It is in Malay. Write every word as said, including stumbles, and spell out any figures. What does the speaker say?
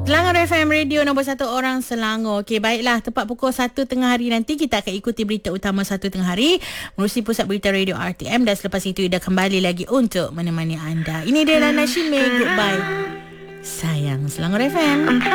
Selangor F M Radio nombor satu orang Selangor. Okey, baiklah. Tepat pukul satu tengah hari nanti kita akan ikuti berita utama satu tengah hari menerusi Pusat Berita Radio R T M, dan selepas itu Ida kembali lagi untuk menemani anda. Ini dia Lana Shime. Goodbye sayang Selangor F M.